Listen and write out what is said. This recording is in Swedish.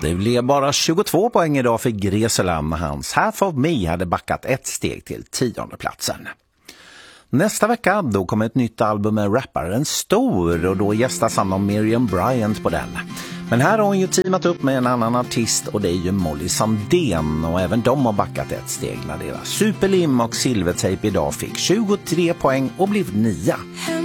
Det blev bara 22 poäng idag för Greseland. Hans Half of Me hade backat ett steg till 10:e platsen. Nästa vecka då kommer ett nytt album med rapparen Stor och då gästas han av Miriam Bryant på den. Men här har hon ju teamat upp med en annan artist och det är ju Molly Sandén och även de har backat ett steg när deras Superlim och Silvertape idag fick 23 poäng och blev 9.